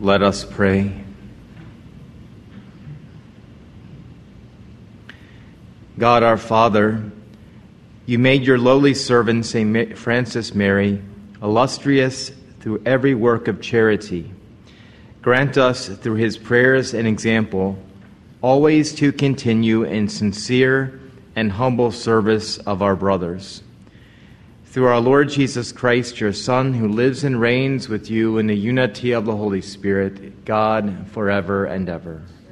Let us pray. God our Father, you made your lowly servant, St. Francis Mary, illustrious through every work of charity. Grant us, through his prayers and example, always to continue in sincere and humble service of our brothers. Through our Lord Jesus Christ, your Son, who lives and reigns with you in the unity of the Holy Spirit, God, forever and ever.